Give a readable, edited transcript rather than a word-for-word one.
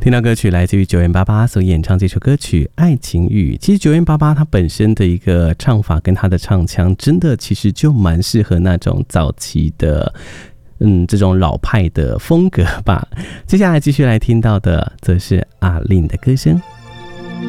听到歌曲来自于9m88所演唱这首歌曲《爱情雨》。其实9m88它本身的一个唱法跟它的唱腔，真的其实就蛮适合那种早期的这种老派的风格吧。接下来继续来听到的则是阿令的歌声。